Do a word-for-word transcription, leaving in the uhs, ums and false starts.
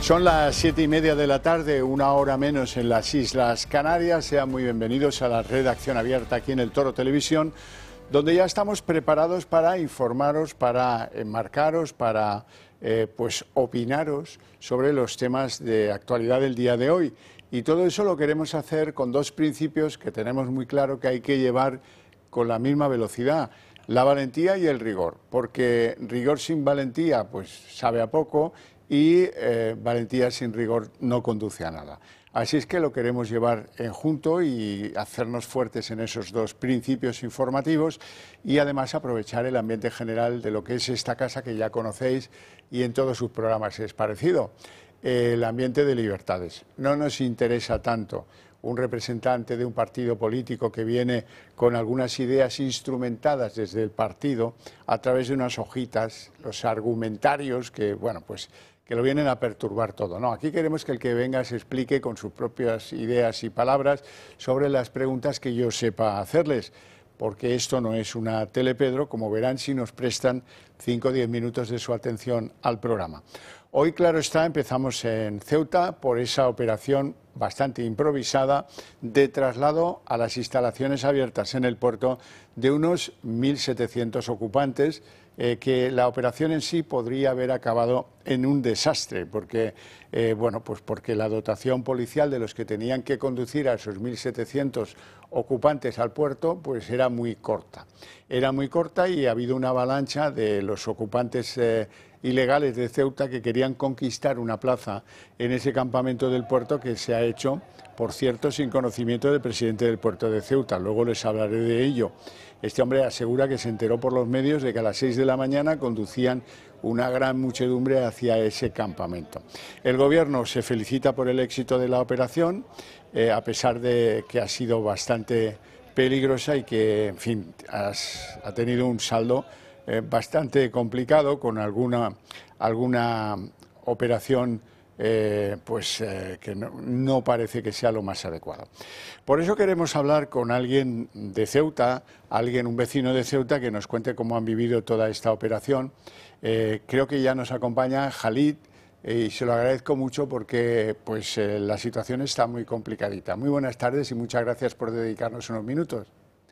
Son las siete y media de la tarde, una hora menos en las Islas Canarias. Sean muy bienvenidos a la redacción abierta aquí en el Toro Televisión, donde ya estamos preparados para informaros, para enmarcaros, para eh, pues opinaros sobre los temas de actualidad del día de hoy. Y todo eso lo queremos hacer con dos principios que tenemos muy claro que hay que llevar con la misma velocidad: la valentía y el rigor, porque rigor sin valentía pues sabe a poco, y eh, valentía sin rigor no conduce a nada. Así es que lo queremos llevar en junto y hacernos fuertes en esos dos principios informativos, y además aprovechar el ambiente general de lo que es esta casa, que ya conocéis y en todos sus programas es parecido, el ambiente de libertades. No nos interesa tanto un representante de un partido político que viene con algunas ideas instrumentadas desde el partido a través de unas hojitas, los argumentarios que, bueno, pues que lo vienen a perturbar todo. No, aquí queremos que el que venga se explique con sus propias ideas y palabras sobre las preguntas que yo sepa hacerles, porque esto no es una telepedro, como verán si nos prestan cinco o diez minutos de su atención al programa. Hoy, claro está, empezamos en Ceuta por esa operación bastante improvisada de traslado a las instalaciones abiertas en el puerto de unos mil setecientos ocupantes, eh, que la operación en sí podría haber acabado en un desastre, porque, eh, bueno, pues porque la dotación policial de los que tenían que conducir a esos mil setecientos ocupantes al puerto pues era muy corta. Era muy corta y ha habido una avalancha de los ocupantes eh, ilegales de Ceuta que querían conquistar una plaza en ese campamento del puerto, que se ha hecho, por cierto, sin conocimiento del presidente del puerto de Ceuta. Luego les hablaré de ello. Este hombre asegura que se enteró por los medios de que a las seis de la mañana conducían una gran muchedumbre hacia ese campamento. El gobierno se felicita por el éxito de la operación, eh, a pesar de que ha sido bastante peligrosa y que, en fin, has, ha tenido un saldo eh, bastante complicado, con alguna, alguna operación Eh, pues eh, que no, no parece que sea lo más adecuado. Por eso queremos hablar con alguien de Ceuta, alguien, un vecino de Ceuta, que nos cuente cómo han vivido toda esta operación. Eh, creo que ya nos acompaña Jalid, eh, y se lo agradezco mucho porque pues eh, la situación está muy complicadita. Muy buenas tardes y muchas gracias por dedicarnos unos minutos.